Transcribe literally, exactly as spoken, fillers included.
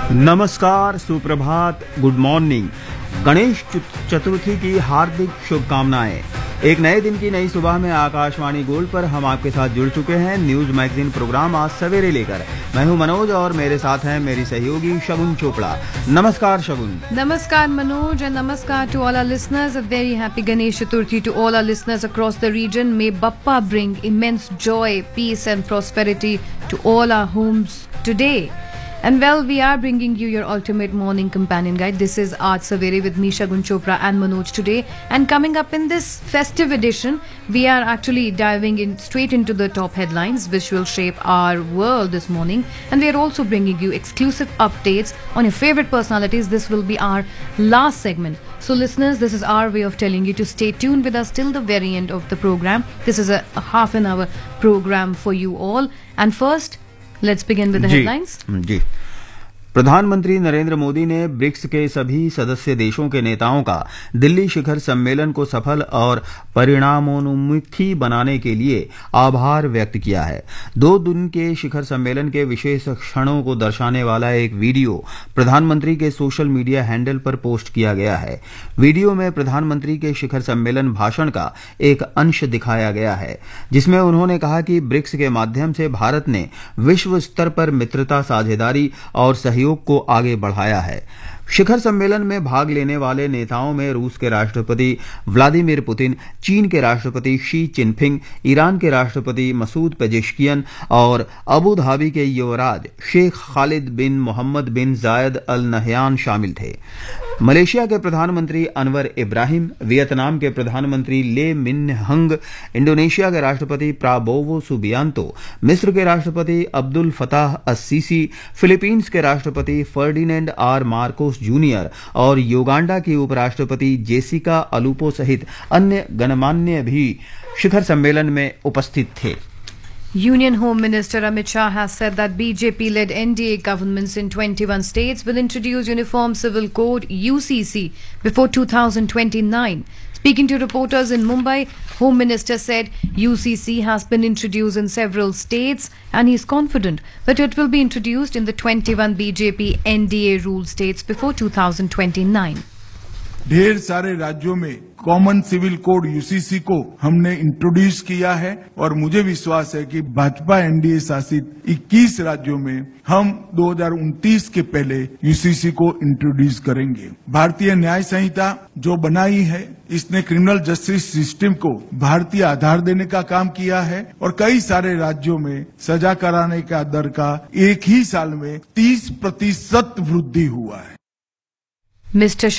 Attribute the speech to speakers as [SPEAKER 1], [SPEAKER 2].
[SPEAKER 1] नमस्कार, सुप्रभात, good morning. Ganesh Chaturthi की हार्दिक शुभकामनाएं। एक नए दिन की नई सुबह में आकाशवाणी गोल्ड पर हम आपके साथ जुड़ चुके हैं न्यूज मैगजीन प्रोग्राम आज सवेरे लेकर। मैं हूं मनोज और मेरे साथ हैं मेरी सहयोगी शगुन चोपड़ा। नमस्कार शगुन।
[SPEAKER 2] Namaskar Manoj and namaskar to all our listeners. A very happy Ganesh Chaturthi to all our listeners across the region. May Bappa bring immense joy, peace and prosperity to all our homes today. And well, we are bringing you your ultimate morning companion guide. This is Aaj Savere with me, Shagun Chopra and Manoj today. And coming up in this festive edition, we are actually diving in straight into the top headlines which will shape our world this morning. And we are also bringing you exclusive updates on your favorite personalities. This will be our last segment. So listeners, this is our way of telling you to stay tuned with us till the very end of the program. This is a, a half an hour program for you all. And first, Let's begin with the headlines.
[SPEAKER 1] जी प्रधानमंत्री नरेंद्र मोदी ने BRICS के सभी सदस्य देशों के नेताओं का दिल्ली शिखर सम्मेलन को सफल और परिणामोन्मुखी बनाने के लिए आभार व्यक्त किया है। दो दिन के शिखर सम्मेलन के विशेष क्षणों को दर्शाने वाला एक वीडियो प्रधानमंत्री के सोशल मीडिया हैंडल पर पोस्ट किया गया है। वीडियो में प्रधानमंत्री के शिखर सम्मेलन भाषण का एक अंश दिखाया गया है, जिसमें उन्होंने कहा कि ब्रिक्स के माध्यम से भारत ने विश्व स्तर पर मित्रता, साझेदारी और सहयोग को आगे बढ़ाया है। शिखर सम्मेलन में भाग लेने वाले नेताओं में रूस के राष्ट्रपति व्लादिमीर पुतिन, चीन के राष्ट्रपति शी चिनफिंग, ईरान के राष्ट्रपति मसूद पेजेश्कियन और अबू धाबी के युवराज शेख खालिद बिन मोहम्मद बिन जायद अल नहयान शामिल थे। मलेशिया के प्रधानमंत्री अनवर इब्राहिम, वियतनाम के प्रधानमंत्री ले मिन हंग, इंडोनेशिया के राष्ट्रपति प्राबोवो सुबियांतो, मिस्र के राष्ट्रपति अब्दुल फताह अस-सीसी, फिलीपींस के राष्ट्रपति फर्डिनेंड आर मार्कोस जूनियर और युगांडा की उपराष्ट्रपति जेसिका अलूपो सहित अन्य गणमान्य भी शिखर सम्मेलन में उपस्थित थे।
[SPEAKER 2] Union Home Minister Amit Shah has said that B J P-led N D A governments in twenty-one states will introduce Uniform Civil Code U C C before two thousand twenty-nine. Speaking to reporters in Mumbai, Home Minister said U C C has been introduced in several states and he is confident that it will be introduced in the twenty-one B J P N D A ruled states before two thousand twenty-nine.
[SPEAKER 3] ढेर सारे राज्यों में common civil code UCC को हमने introduce किया है और मुझे विश्वास है कि भाजपा एनडीए शासित इक्कीस राज्यों में हम दो हज़ार उनतीस के पहले यूसीसी को इंट्रोड्यूस करेंगे। भारतीय न्याय संहिता जो बनाई है, इसने क्रिमिनल जस्टिस सिस्टम को भारतीय आधार देने का काम किया है और कई सारे राज्यों में सजा कराने का दर का एक ही साल में तीस प्रतिशत वृद्धि हुआ है।
[SPEAKER 2] मिस्टर